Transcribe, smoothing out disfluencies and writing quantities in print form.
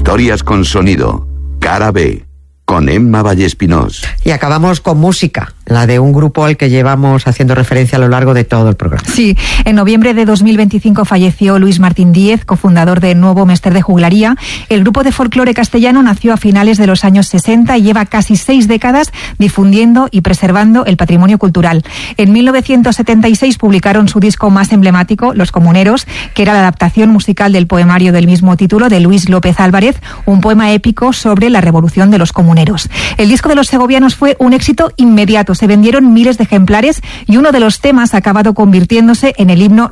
Historias con sonido. Cara B. Con Emma Vallespinós. Y acabamos con música, la de un grupo al que llevamos haciendo referencia a lo largo de todo el programa. Sí, en noviembre de 2025 falleció Luis Martín Díez, cofundador de Nuevo Mester de Juglaría. El grupo de folclore castellano nació a finales de los años 60 y lleva casi 6 décadas difundiendo y preservando el patrimonio cultural. En 1976 publicaron su disco más emblemático, Los Comuneros, que era la adaptación musical del poemario del mismo título de Luis López Álvarez, un poema épico sobre la revolución de los comuneros. El disco de los segovianos fue un éxito inmediato, se vendieron miles de ejemplares y uno de los temas ha acabado convirtiéndose en el himno